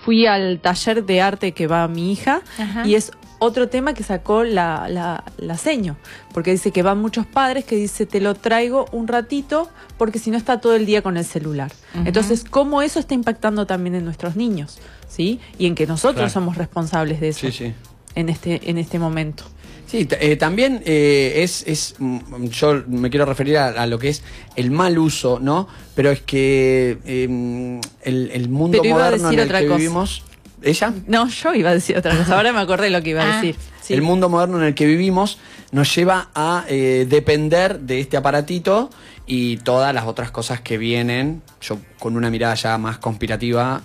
fui al taller de arte que va mi hija. Ajá. Y es otro tema que sacó la seño, porque dice que van muchos padres que dice te lo traigo un ratito porque si no está todo el día con el celular. Entonces, cómo eso está impactando también en nuestros niños, ¿sí? Y en que nosotros somos responsables de eso en este momento. Sí, también yo me quiero referir a lo que es el mal uso, ¿no? Pero es que el mundo moderno en el que vivimos... ¿Ella? No, yo iba a decir otra cosa, ahora me acordé lo que iba a decir. Sí. El mundo moderno en el que vivimos nos lleva a depender de este aparatito y todas las otras cosas que vienen, yo con una mirada ya más conspirativa,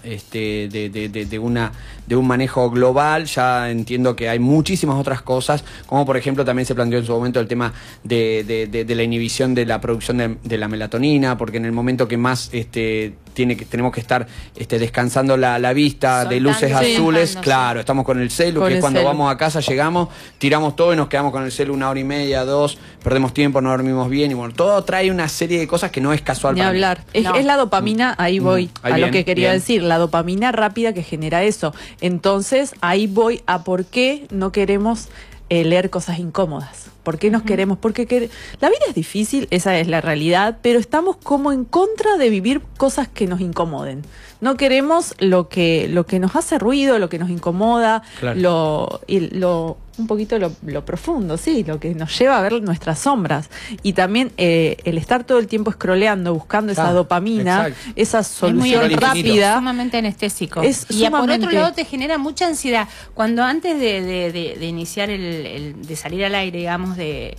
de un manejo global, ya entiendo que hay muchísimas otras cosas, como por ejemplo también se planteó en su momento el tema de la inhibición de la producción de la melatonina, porque en el momento que más tenemos que estar descansando la vista, soltando, de luces azules, claro, estamos con el celu, que es cuando vamos a casa, llegamos, tiramos todo y nos quedamos con el celu 1 hora y media, 2, perdemos tiempo, no dormimos bien, y bueno, todo trae una serie de cosas que no es casual. Ni hablar. Es la dopamina, ahí voy a lo que quería decir, la dopamina rápida que genera eso. Entonces, ahí voy a por qué no queremos leer cosas incómodas. ¿Por qué nos queremos? Porque la vida es difícil, esa es la realidad, pero estamos como en contra de vivir cosas que nos incomoden. No queremos lo que nos hace ruido, lo que nos incomoda, claro. Un poquito lo profundo, sí, lo que nos lleva a ver nuestras sombras. Y también el estar todo el tiempo scrolleando, buscando esa dopamina, esa solución rápida. Es sumamente anestésico. Y por otro lado te genera mucha ansiedad. Cuando antes de iniciar de salir al aire, digamos,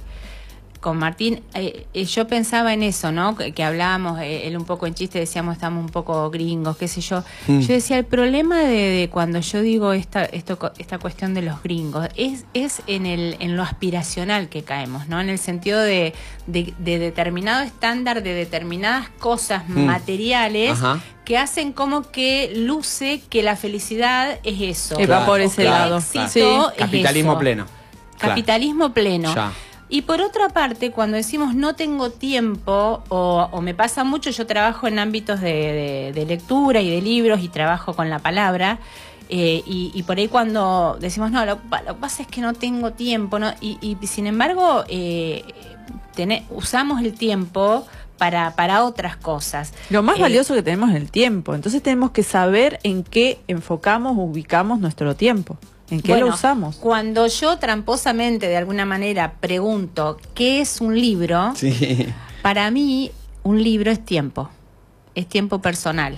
con Martín, yo pensaba en eso, ¿no? Que hablábamos, él un poco en chiste, decíamos estamos un poco gringos, qué sé yo. Yo decía, el problema de cuando yo digo esta cuestión de los gringos es en lo aspiracional que caemos, ¿no? En el sentido de determinado estándar, de determinadas cosas materiales que hacen como que luce que la felicidad es eso. Va por ese lado. Capitalismo eso. Pleno. Capitalismo pleno. Ya. Y por otra parte, cuando decimos no tengo tiempo, o me pasa mucho, yo trabajo en ámbitos de lectura y de libros y trabajo con la palabra, y por ahí cuando decimos no, lo que pasa es que no tengo tiempo, ¿no? Y sin embargo usamos el tiempo para otras cosas. Lo más valioso que tenemos es el tiempo, entonces tenemos que saber en qué enfocamos, ubicamos nuestro tiempo. ¿En qué lo usamos? Cuando yo tramposamente, de alguna manera, pregunto ¿qué es un libro? Sí. Para mí, un libro es tiempo personal.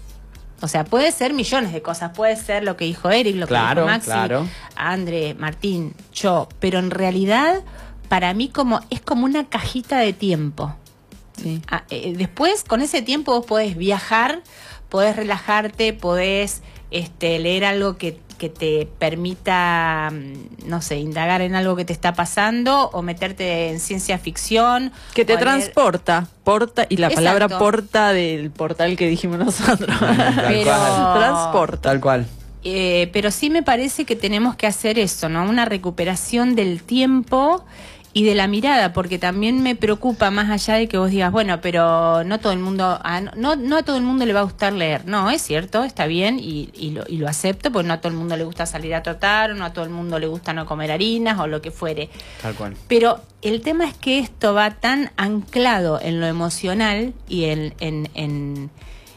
O sea, puede ser millones de cosas, puede ser lo que dijo Eric, lo que dijo Maxi, André, Martín, yo, pero en realidad, para mí es como una cajita de tiempo. Sí. Después, con ese tiempo vos podés viajar, podés relajarte, podés leer algo que te permita, no sé, indagar en algo que te está pasando o meterte en ciencia ficción. Que te transporta, y la palabra porta del portal que dijimos nosotros. Transporta. Tal cual. Pero sí me parece que tenemos que hacer eso, ¿no? Una recuperación del tiempo y de la mirada, porque también me preocupa, más allá de que vos digas, bueno, pero no todo el mundo, no a todo el mundo le va a gustar leer. No, es cierto, está bien y lo acepto, porque no a todo el mundo le gusta salir a trotar, o no a todo el mundo le gusta no comer harinas o lo que fuere. Tal cual. Pero el tema es que esto va tan anclado en lo emocional y en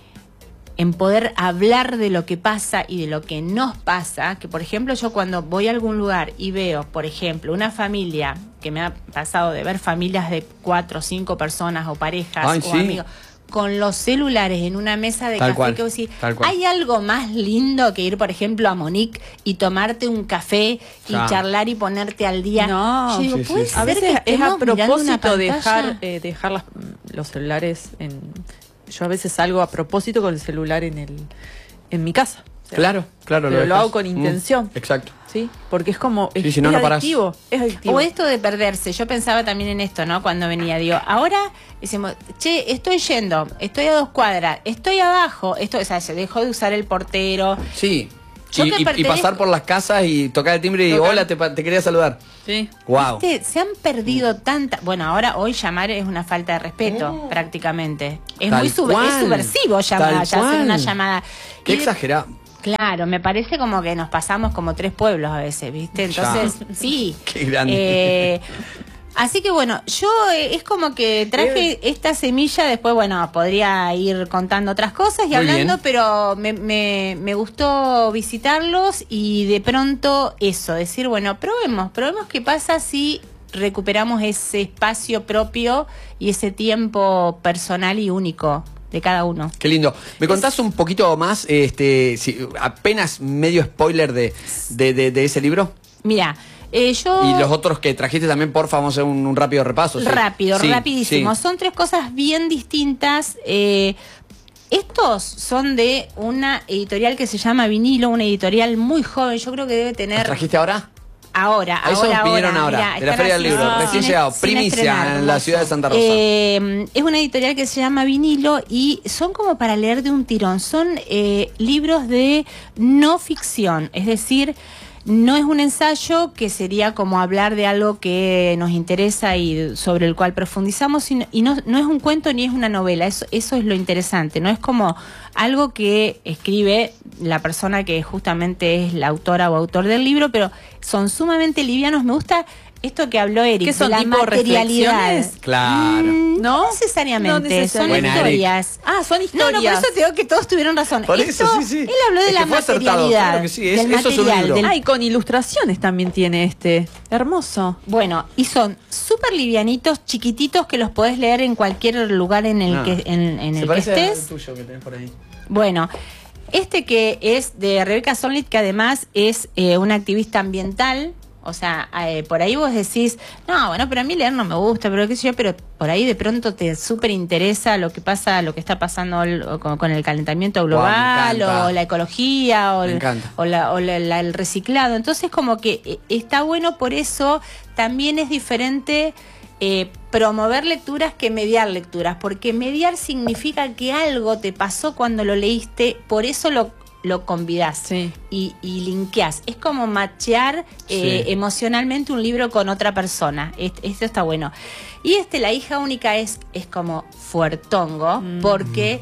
poder hablar de lo que pasa y de lo que nos pasa, que por ejemplo yo cuando voy a algún lugar y veo, por ejemplo, una familia, que me ha pasado de ver familias de 4 o 5 personas o parejas amigos, con los celulares en una mesa de café, que vos decís, ¿hay algo más lindo que ir, por ejemplo, a Monique y tomarte un café y charlar y ponerte al día? No, yo digo, a veces es a propósito dejar los celulares en... Yo a veces salgo a propósito con el celular en mi casa. O sea, claro. Pero lo hago con intención. Exacto. Sí, porque es como... Es, si no, no parás. Es adictivo. O esto de perderse. Yo pensaba también en esto, ¿no? Cuando venía, digo, ahora decimos, che, estoy yendo, estoy a 2 cuadras, estoy abajo, o sea, se dejó de usar el portero. Sí. Y pasar por las casas y tocar el timbre y hola, te quería saludar. Sí. Wow. Se han perdido tantas... Bueno, hoy llamar es una falta de respeto, prácticamente. Es muy subversivo llamar, ya hacer una llamada. Qué exagerado. Claro, me parece como que nos pasamos como 3 pueblos a veces, ¿viste? Entonces, sí. Qué grande. Así que bueno, yo es como que traje esta semilla, después bueno, podría ir contando otras cosas y hablando, pero me gustó visitarlos y de pronto eso, decir, bueno, probemos qué pasa si recuperamos ese espacio propio y ese tiempo personal y único de cada uno. Qué lindo. ¿Me contás un poquito más, apenas medio spoiler de ese libro? Mira, y los otros que trajiste también, por favor, vamos a hacer un rápido repaso. Rapidísimo. Sí. Son 3 cosas bien distintas. Estos son de una editorial que se llama Vinilo, una editorial muy joven. Yo creo que debe tener... ¿Los trajiste ahora? Ahora. Vinieron ahora, mirá, de la Feria del Libro, recién llegado, primicia en la ciudad de Santa Rosa. Es una editorial que se llama Vinilo y son como para leer de un tirón. Son libros de no ficción, es decir... No es un ensayo que sería como hablar de algo que nos interesa y sobre el cual profundizamos, y no es un cuento ni es una novela, eso es lo interesante, no es como algo que escribe la persona que justamente es la autora o autor del libro, pero son sumamente livianos. Me gusta esto que habló Eric, ¿qué son, de la tipo materialidad. Claro. No necesariamente, son historias. Son historias. No, por eso te digo que todos tuvieron razón. Por eso, sí. Él habló de la materialidad. Claro que sí, del eso es un libro. Y con ilustraciones también tiene hermoso. Bueno, y son súper livianitos, chiquititos, que los podés leer en cualquier lugar en el que estés. Al tuyo que tenés por ahí. Bueno, este que es de Rebecca Solnit, que además es una activista ambiental. O sea, por ahí vos decís, no, bueno, pero a mí leer no me gusta, pero qué sé yo, pero por ahí de pronto te súper interesa lo que está pasando con el calentamiento global, o la ecología, o el reciclado. Entonces, como que está bueno, por eso también es diferente promover lecturas que mediar lecturas, porque mediar significa que algo te pasó cuando lo leíste, por eso lo convidás y linkeás. Es como matchear emocionalmente un libro con otra persona. Esto está bueno. Y La hija única es como fuertongo, porque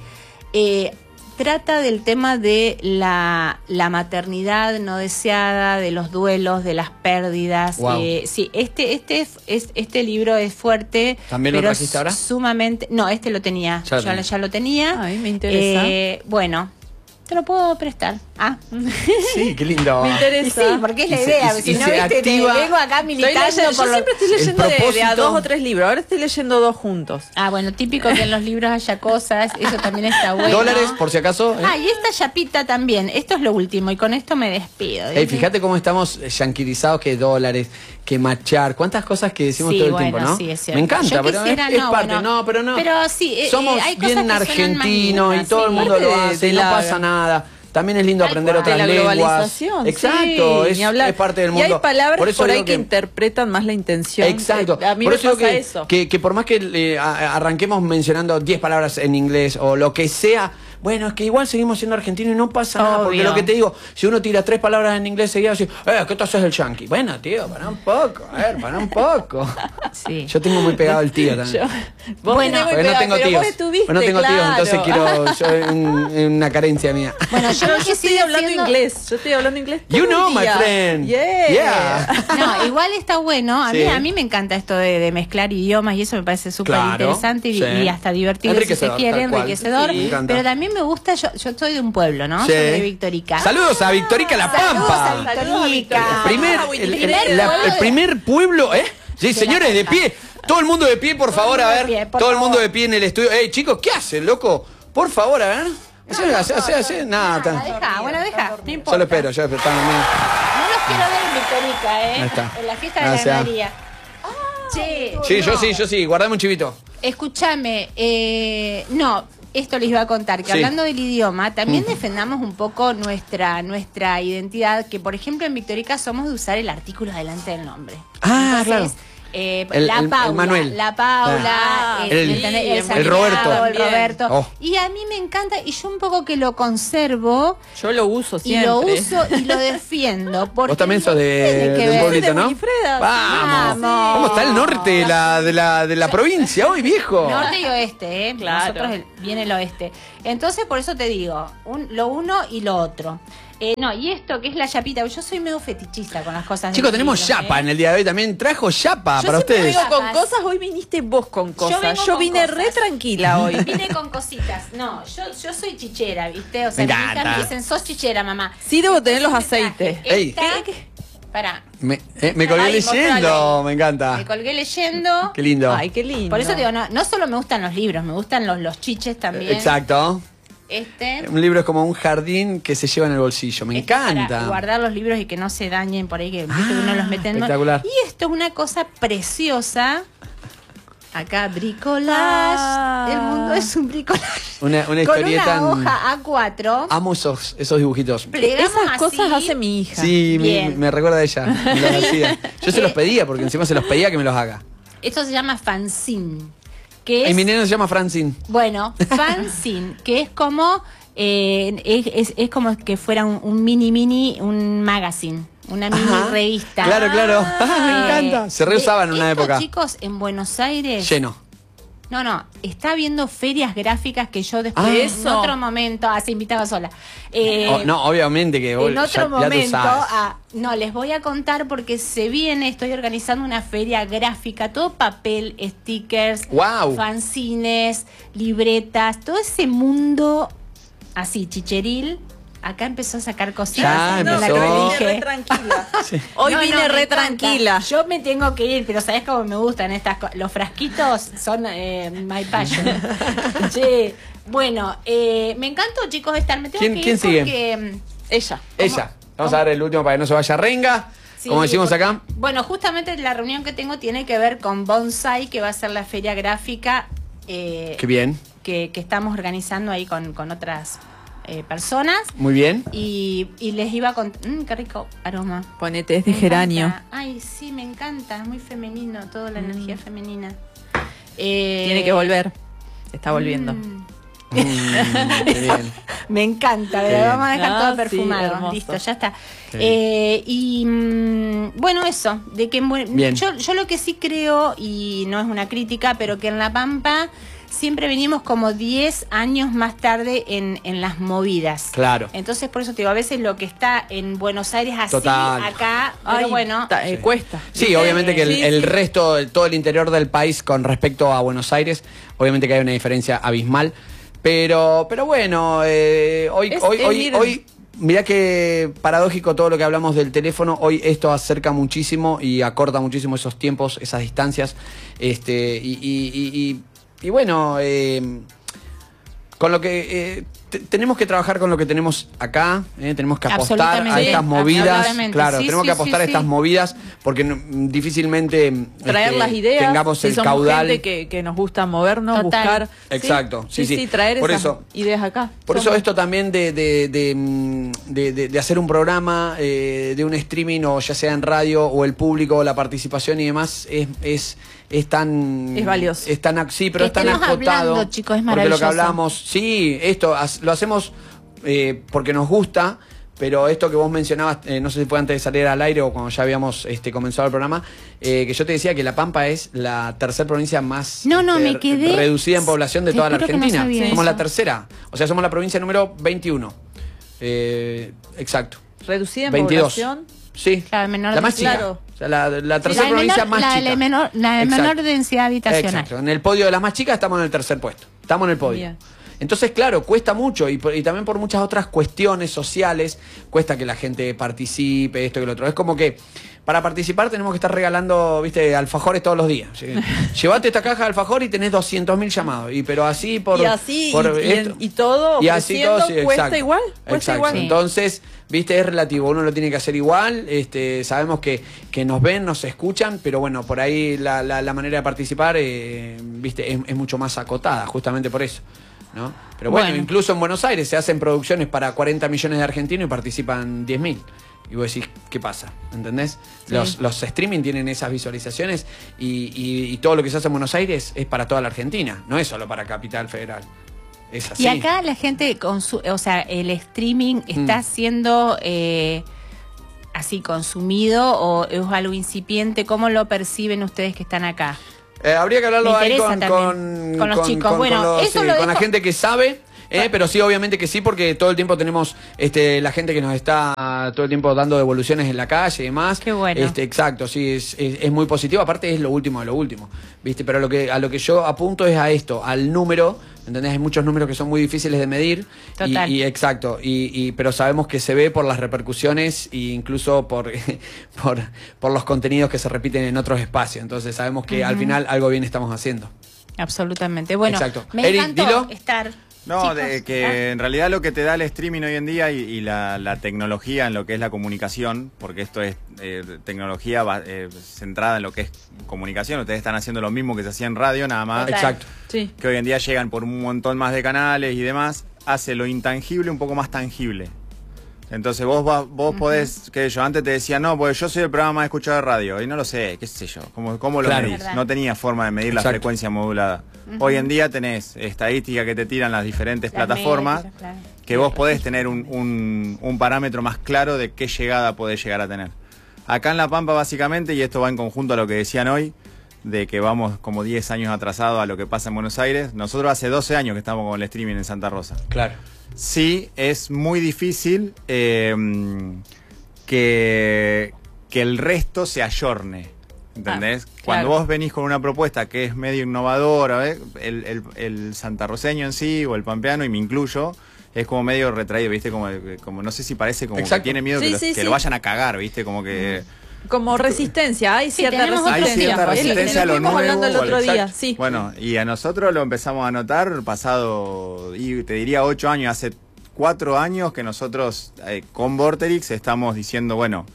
trata del tema de la maternidad no deseada, de los duelos, de las pérdidas. Wow. Sí, este libro es fuerte. ¿También lo trajiste ahora? Sumamente. No, lo tenía. Ya lo tenía. Ay, me interesa. Bueno, te lo puedo prestar. Sí, qué lindo. Me interesa. Sí, porque es la idea. Si no, vengo acá militando. Yo siempre estoy leyendo de a 2 o 3 libros. Ahora estoy leyendo 2 juntos. Bueno, típico que en los libros haya cosas. Eso también está bueno. ¿Dólares, por si acaso? Y esta chapita también. Esto es lo último. Y con esto me despido. Fíjate cómo estamos yanquirizados, que dólares, que machar. Cuántas cosas que decimos todo el tiempo, ¿no? Sí, es me encanta, pero es parte. Pero no. Pero sí, somos bien argentinos y todo el mundo lo hace. No pasa nada. También es lindo aprender otras lenguas. La globalización. Exacto, es parte del mundo. Y hay palabras por ahí que interpretan más la intención. Exacto. A mí me pasa eso. Que por más que arranquemos mencionando 10 palabras en inglés o lo que sea, bueno, es que igual seguimos siendo argentinos y no pasa nada. Porque lo que te digo, si uno tira 3 palabras en inglés seguidas, así, ¿qué te haces el yankee? Bueno, tío, para un poco. Sí. Yo tengo muy pegado el tío también. Bueno, porque no tengo tíos. No tengo tíos, entonces quiero una carencia mía. Bueno, yo estoy hablando inglés. Yo estoy hablando inglés. You know, my friend. Yeah. No, igual está bueno. A mí me encanta esto de mezclar idiomas y eso me parece súper interesante y hasta divertido si se quiere, enriquecedor. Pero también me gusta, yo soy de un pueblo, ¿no? Soy de Victorica. Saludos a Victorica La Pampa. Saludos a Victorica. El primer pueblo, Sí, señores, de pie. Todo el mundo de pie, por favor, a ver. Todo el mundo de pie en el estudio. Chicos, ¿qué hacen, loco? Por favor, a ver. Nada. Deja. No importa. Yo lo espero. No los quiero ver en Victorica, Ahí está. En la fiesta de la ganadería. Yo sí. Guardame un chivito. Escúchame. Esto les iba a contar, que hablando del idioma, también defendamos un poco nuestra identidad, que por ejemplo en Victorica somos de usar el artículo delante del nombre. Entonces, claro. La Paula, el Roberto. Oh. Y a mí me encanta, y yo un poco que lo conservo. Yo lo uso siempre. Y lo uso y lo defiendo. Vos también sos de un pueblito, ¿no? Vamos. ¿Cómo está el norte de la provincia hoy, viejo? Norte y oeste, Claro. Nosotros viene el oeste. Entonces, por eso te digo, lo uno y lo otro. No, y esto que es la yapita, yo soy medio fetichista con las cosas. Chicos, tenemos yapa en el día de hoy también. Trajo yapa para ustedes. Yo vengo con cosas, hoy viniste vos con cosas. Yo vine re tranquila hoy. Vine con cositas. No, yo soy chichera, ¿viste? O sea, me dicen, sos chichera, mamá. Sí, debo tener los aceites. Pará. Me colgué leyendo, me encanta. Me colgué leyendo. Qué lindo. Ay, qué lindo. Por eso digo, no solo me gustan los libros, me gustan los chiches también. Exacto. Un libro es como un jardín que se lleva en el bolsillo. Me encanta. Para guardar los libros y que no se dañen por ahí, que uno los mete en... Espectacular. Y esto es una cosa preciosa. Acá, bricolage. El mundo es un bricolage. Una historieta. Con una hoja A4. Amo esos dibujitos. Esas cosas hace mi hija. Sí, me recuerda a ella. Me los hacía. Yo se los pedía, porque encima se los pedía que me los haga. Esto se llama fanzine. Y mi nena se llama Francine. Bueno, fanzine, que es como es como que fuera un magazine, una mini revista. Claro. Me encanta. Se reusaba en una época. Chicos, en Buenos Aires. Lleno. No, está viendo ferias gráficas que yo después en otro momento, se invitaba sola. Obviamente que vos en otro momento, ya les voy a contar porque estoy organizando una feria gráfica, todo papel, stickers, fanzines, libretas, todo ese mundo así, chicheril. Acá empezó a sacar cositas. Ya empezó. Vine re tranquila. Sí. Hoy vine re tranquila. Yo me tengo que ir, pero ¿sabés cómo me gustan estas cosas? Los frasquitos son my passion. Sí. Bueno, me encantó, chicos, estar. Me tengo que ir. ¿Quién sigue? Porque ella. Vamos a dar el último para que no se vaya renga. Sí, como decimos acá. Bueno, justamente la reunión que tengo tiene que ver con Bonsai, que va a ser la feria gráfica. Qué bien. Que estamos organizando ahí con otras personas. Muy bien. Y les iba a contar. Qué rico aroma. Ponete, es de geranio. Ay, sí, me encanta. Es muy femenino, toda la energía femenina. Tiene que volver. Se está volviendo. Qué bien. Me encanta, vamos a dejar todo perfumado. Sí, listo, ya está. Bueno, eso, de que yo lo que sí creo, y no es una crítica, pero que en La Pampa siempre venimos como 10 años más tarde en las movidas. Claro. Entonces, por eso te digo, a veces lo que está en Buenos Aires así, acá, pero bueno, cuesta. Sí, obviamente que el resto, todo el interior del país con respecto a Buenos Aires, obviamente que hay una diferencia abismal. Pero bueno, hoy mirá que paradójico todo lo que hablamos del teléfono. Hoy esto acerca muchísimo y acorta muchísimo esos tiempos, esas distancias. Y bueno, con lo que tenemos que trabajar con lo que tenemos acá, tenemos que apostar a estas movidas. Claro, tenemos que apostar a estas movidas porque difícilmente traer las ideas, tengamos el caudal. Gente que nos gusta movernos, buscar. Exacto, sí, traer por esas ideas acá. Por eso esto también de hacer un programa, de un streaming, o ya sea en radio, o el público, la participación y demás, es valioso. Sí, pero es tan acotado. Hablando, chicos, es porque lo que hablamos, esto lo hacemos porque nos gusta, pero esto que vos mencionabas, no sé si fue antes de salir al aire o cuando ya habíamos comenzado el programa, que yo te decía que La Pampa es la tercera provincia más reducida en población de toda la Argentina. Somos la tercera, o sea, somos la provincia número 21. Exacto. ¿Reducida en 22. Población? Sí, la más chica. Claro. O sea, la tercera provincia más chica. La de menor densidad habitacional. Exacto. En el podio de las más chicas estamos en el tercer puesto. Estamos en el podio. Bien. Entonces, claro, cuesta mucho y también por muchas otras cuestiones sociales, cuesta que la gente participe, esto y lo otro. Es como que para participar tenemos que estar regalando, alfajores todos los días. ¿Sí? Llévate esta caja de alfajor y tenés 200.000 llamados. Pero así por... Y así, y todo, y así todo, sí, cuesta igual. Cuesta igual. Sí. Entonces, es relativo, uno lo tiene que hacer igual. Sabemos que nos ven, nos escuchan, pero bueno, por ahí la manera de participar, es mucho más acotada, justamente por eso. ¿No? Pero bueno, incluso en Buenos Aires se hacen producciones para 40 millones de argentinos y participan 10.000. Y vos decís, ¿qué pasa? ¿Entendés? Sí. Los streaming tienen esas visualizaciones y todo lo que se hace en Buenos Aires es para toda la Argentina, no es solo para Capital Federal. Es así. Y acá la gente, el streaming está siendo así consumido o es algo incipiente. ¿Cómo lo perciben ustedes que están acá? Habría que hablarlo ahí con los chicos. Bueno, con la gente que sabe Pero sí, obviamente que sí, porque todo el tiempo tenemos la gente que nos está todo el tiempo dando devoluciones en la calle y demás. Qué bueno. Exacto, sí, es muy positivo. Aparte es lo último de lo último, ¿viste? Pero a lo que yo apunto es a esto, al número. ¿Entendés? Hay muchos números que son muy difíciles de medir. Total. Exacto. Pero sabemos que se ve por las repercusiones e incluso por los contenidos que se repiten en otros espacios. Entonces sabemos que al final algo bien estamos haciendo. Absolutamente. Bueno, exacto. Me Eric, encantó dilo. estar... No, Chicos, de que en realidad lo que te da el streaming hoy en día y la tecnología en lo que es la comunicación, porque esto es tecnología centrada en lo que es comunicación, ustedes están haciendo lo mismo que se hacía en radio, nada más. Total. Exacto. Sí. Que hoy en día llegan por un montón más de canales y demás, hace lo intangible un poco más tangible. Entonces vos podés, que yo antes te decía, no, pues yo soy el programa más escuchado de radio, y no lo sé, qué sé yo, ¿cómo lo Claro. medís? No tenía forma de medir la Exacto. frecuencia modulada. Hoy en día tenés estadísticas que te tiran las diferentes Las plataformas, métricas, claro. que vos podés tener un parámetro más claro de qué llegada podés llegar a tener. Acá en La Pampa básicamente, y esto va en conjunto a lo que decían hoy, de que vamos como 10 años atrasados a lo que pasa en Buenos Aires, nosotros hace 12 años que estamos con el streaming en Santa Rosa. Claro. Sí, es muy difícil que el resto se ayorne, ¿entendés? Claro. Cuando vos venís con una propuesta que es medio innovadora, el santarroceño en sí, o el pampeano, y me incluyo, es como medio retraído, ¿viste? Como no sé si parece como Exacto. que tiene miedo que lo vayan a cagar, ¿viste? Como que... Como resistencia, hay cierta tenemos resistencia. Hay cierta resistencia a lo estuvimos nuevo, hablando el otro día, exacto. sí. Bueno, y a nosotros lo empezamos a notar pasado, y te diría 8 años, hace 4 años que nosotros con Vorterix estamos diciendo, bueno,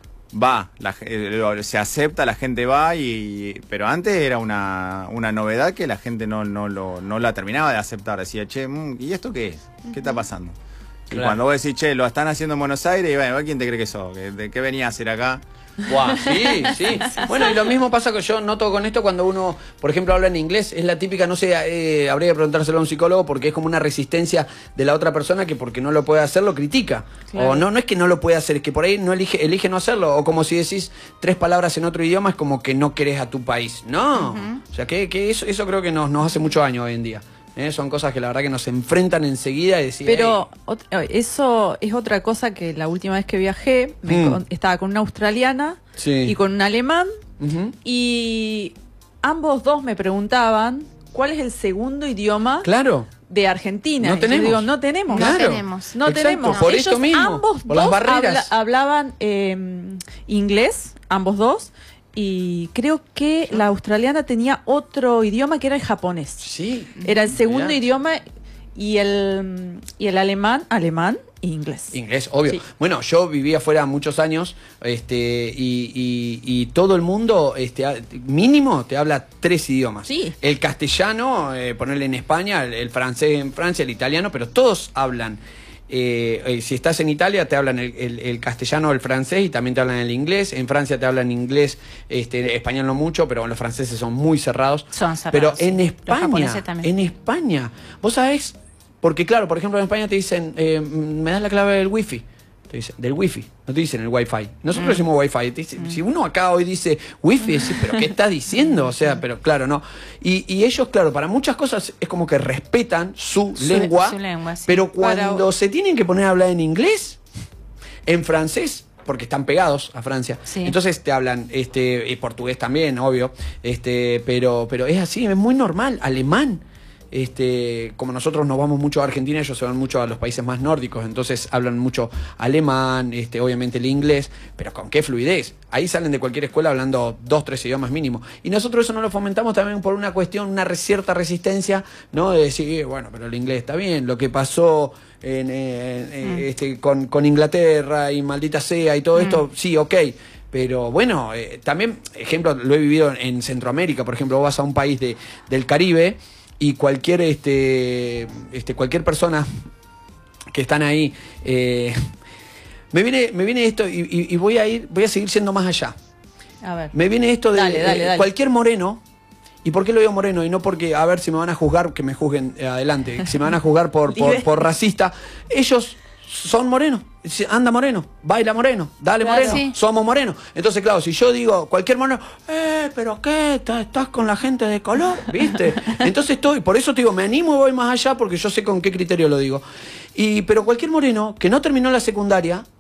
se acepta, la gente va, pero antes era una novedad que la gente no la terminaba de aceptar. Decía, che, ¿y esto qué es? ¿Qué está pasando? Claro. Y cuando vos decís, che, lo están haciendo en Buenos Aires, y bueno, ¿quién te cree que sos? ¿De qué venía a hacer acá? Wow, sí, sí. Bueno, y lo mismo pasa que yo noto con esto cuando uno, por ejemplo, habla en inglés. Es la típica, no sé, habría que preguntárselo a un psicólogo, porque es como una resistencia de la otra persona que porque no lo puede hacer lo critica. Claro. O no es que no lo puede hacer, es que por ahí no elige no hacerlo. O como si decís 3 palabras en otro idioma, es como que no querés a tu país. No. O sea, que eso creo que nos hace mucho daño hoy en día. Son cosas que la verdad que nos enfrentan enseguida y decir, Pero eso es otra cosa que la última vez que viajé, estaba con una australiana y con un alemán, y ambos dos me preguntaban cuál es el segundo idioma claro. de Argentina. No Y yo tenemos. digo, no tenemos. Claro. No tenemos. No Exacto, tenemos. por Ellos esto mismo, ambos por las dos barreras. hablaban inglés, ambos dos, y creo que la australiana tenía otro idioma que era el japonés. Sí. Era el segundo Mirá. idioma, y el alemán e inglés. Inglés, obvio. Sí. Bueno, yo viví afuera muchos años, y todo el mundo, mínimo, te habla 3 idiomas. Sí. El castellano, ponerle en España, el francés en Francia, el italiano, pero todos hablan. Si estás en Italia te hablan el castellano o el francés, y también te hablan el inglés. En Francia te hablan inglés, español no mucho, pero los franceses son muy cerrados. Son cerrados, pero sí. en Los España, japoneses también. vos sabés, porque claro, por ejemplo en España te dicen, me das la clave del wifi. Te dicen, del wifi, no te dicen el wifi. Nosotros decimos wifi. Te dicen, si uno acá hoy dice wifi, decís, pero ¿qué está diciendo? O sea, pero claro, no. Y ellos, claro, para muchas cosas es como que respetan su lengua, sí. pero cuando se tienen que poner a hablar en inglés, en francés, porque están pegados a Francia, Sí. entonces te hablan y portugués también, obvio, pero es así, es muy normal. Alemán. Como nosotros nos vamos mucho a Argentina, ellos se van mucho a los países más nórdicos, entonces hablan mucho alemán, obviamente el inglés, pero con qué fluidez. Ahí salen de cualquier escuela hablando 2, 3 idiomas mínimo. Y nosotros eso no lo fomentamos también por una cuestión, una cierta resistencia, ¿no? De decir, bueno, pero el inglés está bien, lo que pasó con Inglaterra y maldita sea y todo esto, sí, ok. Pero bueno, también, ejemplo, lo he vivido en Centroamérica, por ejemplo, vos vas a un país del Caribe, y cualquier persona que están ahí, me viene esto, y voy a seguir siendo más allá. A ver. Me viene esto de Dale. cualquier moreno. ¿Y por qué lo digo moreno? Y no porque, a ver, si me van a juzgar, que me juzguen adelante. Si me van a juzgar por racista, ellos son morenos, anda moreno, baila moreno, dale moreno, somos morenos. Entonces, claro, si yo digo, cualquier moreno, ¿pero qué? ¿Estás con la gente de color? ¿Viste? Entonces por eso te digo, me animo y voy más allá porque yo sé con qué criterio lo digo. Pero cualquier moreno que no terminó la secundaria